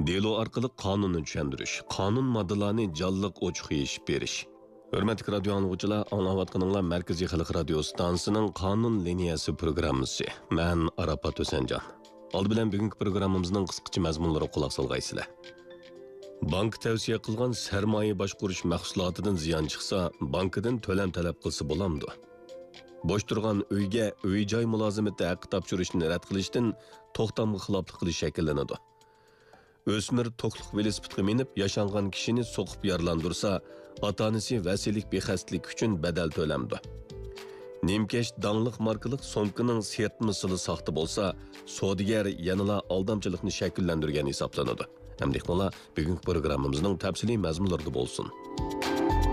Delo orqali qonunni tushuntirish, qonun moddalarini jonliq ochiq yechib berish. Hurmatli radio anglovchilar, anglayotganinglar Markaziy xalq radio stansiyasining qonun liniyasi programmasi. Men Arafat O'sanjon. Oldi bilan bugungi programmamizning qisqacha mazmunlariga quloq solgaysizlar. Bank tavsiya qilgan sarmoya boshqarish mahsulotidan ziyon chiqsa, bankdan to'lam talab qilsa bo'lamdi. Bosh turgan uyga uy-joy mulozimati haqqi topshirishni rad qilishdan to'xtamga xiloflik qilish shakllanadi. O'smir to'qliq velosipedga minib yashangan kishini so'qib yaralandırsa, ota-onasi vasiylik bexaslik uchun badal to'lamdi. Nimkesh dangliq markalik somkining sertmisili soxta bo'lsa, sodigar yanala aldamchilikni shakllantirgan hisoblanadi. Hamdek mola bugungi programmamizning tafsiliy mazmunlarida bo'lsin.